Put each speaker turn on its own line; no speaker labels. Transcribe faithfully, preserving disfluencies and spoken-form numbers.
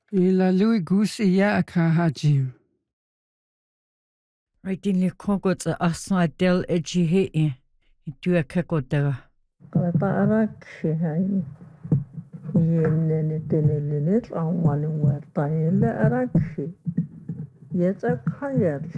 Ila lui gus iya akahaji.
Raidin li kogot a asna del ejihe e. Itua kakotara.
Qata'arak hay yenneni tenelini tsawanin wartayla arak yetsak hayal